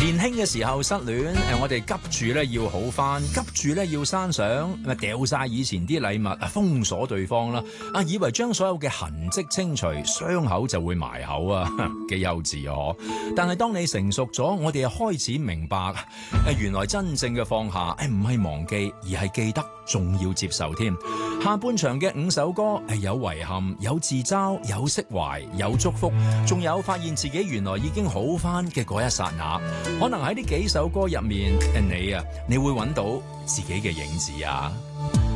年輕嘅時候失戀，我哋急住咧要好返，急住咧要刪相，掉晒以前啲禮物，封鎖對方啦，以為將所有嘅痕跡清除，傷口就會埋口啊，幾幼稚啊！但係當你成熟咗，我哋又開始明白，原來真正嘅放下，唔係忘記，而係記得，仲要接受添。下半場嘅5首歌，有遺憾，有自嘲，有釋懷，有祝福，仲有發現自己原來已經好返嘅嗰一剎那。可能喺呢幾首歌入面，你會揾到自己嘅影子啊！